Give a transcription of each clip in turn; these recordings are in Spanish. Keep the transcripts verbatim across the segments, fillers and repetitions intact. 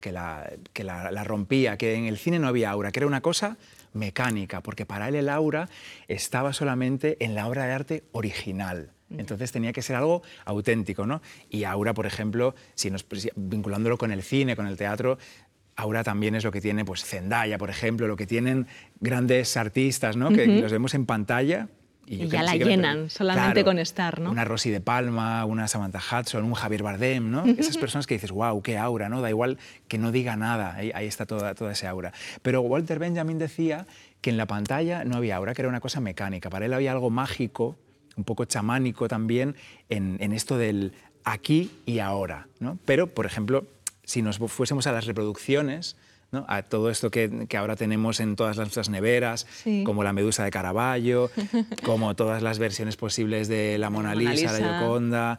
que, la, que la, la rompía, que en el cine no había aura, que era una cosa mecánica, porque para él el aura estaba solamente en la obra de arte original. Entonces tenía que ser algo auténtico, ¿no? Y aura, por ejemplo, si nos, vinculándolo con el cine, con el teatro, aura también es lo que tiene pues, Zendaya, por ejemplo, lo que tienen grandes artistas, ¿no? Que Uh-huh. los vemos en pantalla. Y, y ya la llenan, me... solamente claro, con estar, ¿no? Una Rosy de Palma, una Samantha Hudson, un Javier Bardem, ¿no? Uh-huh. Esas personas que dices, wow, qué aura, ¿no? Da igual que no diga nada, ahí, ahí está toda, toda esa aura. Pero Walter Benjamin decía que en la pantalla no había aura, que era una cosa mecánica. Para él había algo mágico, un poco chamánico también, en, en esto del aquí y ahora, ¿no? Pero, por ejemplo, si nos fuésemos a las reproducciones, ¿no? A todo esto que, que ahora tenemos en todas nuestras neveras, sí. Como la Medusa de Caravaggio, como todas las versiones posibles de la Mona Lisa, Mona Lisa. La Gioconda,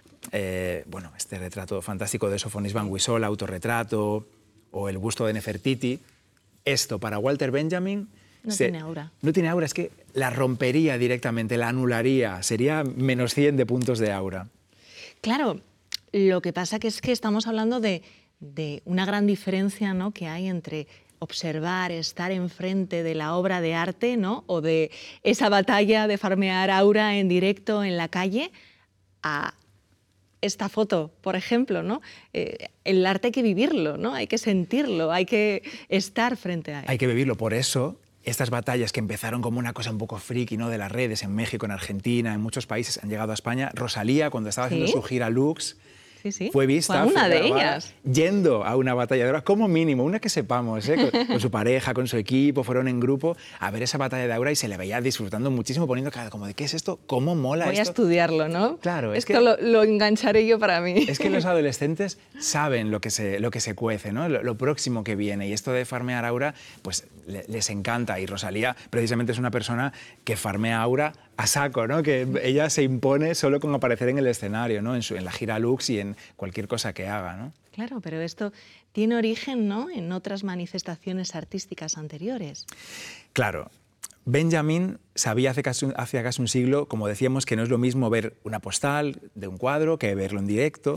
eh, bueno, este retrato fantástico de Sofonis Van Guisola, autorretrato, o el busto de Nefertiti. Esto para Walter Benjamin no se, tiene aura. No tiene aura, es que la rompería directamente, la anularía, sería menos cien de puntos de aura. Claro, lo que pasa que es que estamos hablando de de una gran diferencia, ¿no?, que hay entre observar, estar enfrente de la obra de arte, ¿no?, o de esa batalla de farmear aura en directo en la calle, a esta foto, por ejemplo, ¿no? Eh, el arte hay que vivirlo, ¿no? Hay que sentirlo, hay que estar frente a él. Hay que vivirlo, por eso estas batallas que empezaron como una cosa un poco friki, ¿no?, de las redes, en México, en Argentina, en muchos países, han llegado a España. Rosalía, cuando estaba haciendo ¿Sí? su gira Lux, Sí, sí. fue vista, fue una fue de ellas, yendo a una batalla de aura, como mínimo, una que sepamos, ¿eh? con, con su pareja, con su equipo, fueron en grupo a ver esa batalla de aura y se le veía disfrutando muchísimo, poniendo cara como de ¿qué es esto? ¿Cómo mola Voy esto? a estudiarlo, ¿no? Claro, es esto que, lo, lo engancharé yo para mí. Es que los adolescentes saben lo que se, lo que se cuece, ¿no? Lo, lo próximo que viene, y esto de farmear aura, pues le, les encanta, y Rosalía precisamente es una persona que farmea aura a saco, ¿no? Que ella se impone solo con aparecer en el escenario, ¿no? En, su, en la gira Lux y en cualquier cosa que haga, ¿no? Claro, pero esto tiene origen, ¿no?, en otras manifestaciones artísticas anteriores. Claro. Benjamin sabía hace casi, hace casi un siglo, como decíamos, que no es lo mismo ver una postal de un cuadro que verlo en directo.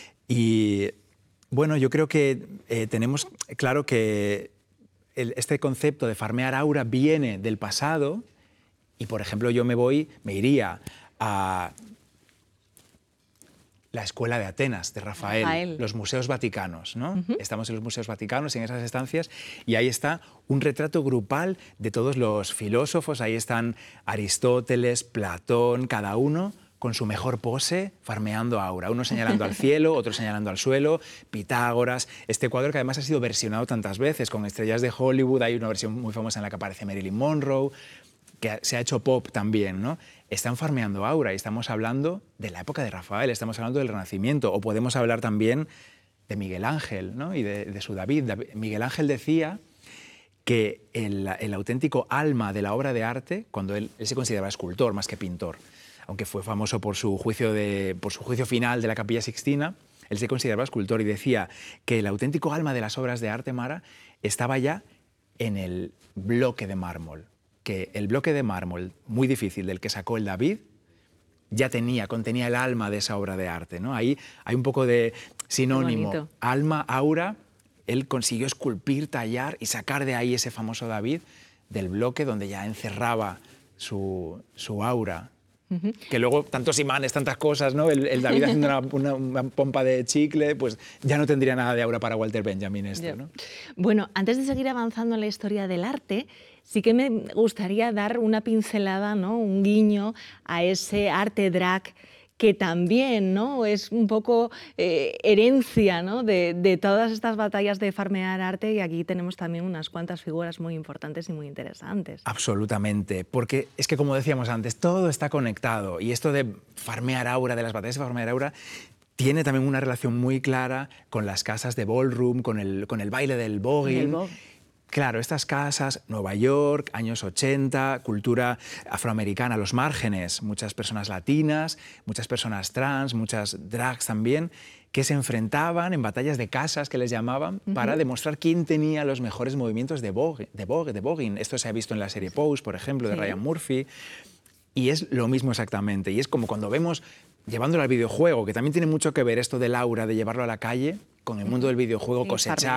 Y bueno, yo creo que eh, tenemos claro que el, este concepto de farmear aura viene del pasado. Y, por ejemplo, yo me voy, me iría a la Escuela de Atenas, de Rafael, Rafael. los museos vaticanos, ¿no? Uh-huh. Estamos en los museos vaticanos, en esas estancias, y ahí está un retrato grupal de todos los filósofos. Ahí están Aristóteles, Platón, cada uno con su mejor pose, farmeando aura. Uno señalando al cielo, otro señalando al suelo, Pitágoras. Este cuadro que además ha sido versionado tantas veces, con estrellas de Hollywood. Hay una versión muy famosa en la que aparece Marilyn Monroe, que se ha hecho pop también, ¿no? Están farmeando aura y estamos hablando de la época de Rafael, estamos hablando del Renacimiento, o podemos hablar también de Miguel Ángel, ¿no? Y de, de su David. Miguel Ángel decía que el, el auténtico alma de la obra de arte, cuando él, él se consideraba escultor más que pintor, aunque fue famoso por su juicio, de, por su juicio final de la Capilla Sixtina, él se consideraba escultor y decía que el auténtico alma de las obras de arte, Mara, estaba ya en el bloque de mármol. Que el bloque de mármol muy difícil del que sacó el David ya tenía, contenía el alma de esa obra de arte, ¿no? Ahí hay un poco de sinónimo, alma, aura. Él consiguió esculpir, tallar y sacar de ahí ese famoso David del bloque donde ya encerraba su, su aura. Uh-huh. Que luego tantos imanes, tantas cosas, ¿no? El, el David haciendo una, una, una pompa de chicle, pues ya no tendría nada de aura para Walter Benjamin esto, ¿no? Bueno, antes de seguir avanzando en la historia del arte, sí que me gustaría dar una pincelada, ¿no?, un guiño a ese arte drag que también, ¿no?, es un poco eh, herencia, ¿no?, de, de todas estas batallas de farmear arte, y aquí tenemos también unas cuantas figuras muy importantes y muy interesantes. Absolutamente, porque es que, como decíamos antes, todo está conectado, y esto de farmear aura, de las batallas de farmear aura, tiene también una relación muy clara con las casas de ballroom, con el, con el baile del voguing. Claro, estas casas, Nueva York, años ochenta, cultura afroamericana, los márgenes, muchas personas latinas, muchas personas trans, muchas drags también, que se enfrentaban en batallas de casas, que les llamaban, uh-huh. para demostrar quién tenía los mejores movimientos de vogue, de vogue, de voguing. Esto se ha visto en la serie Pose, por ejemplo, de sí. Ryan Murphy, y es lo mismo exactamente. Y es como cuando vemos llevándolo al videojuego, que también tiene mucho que ver esto del aura, de llevarlo a la calle, con el mundo del videojuego, Sí, cosechar,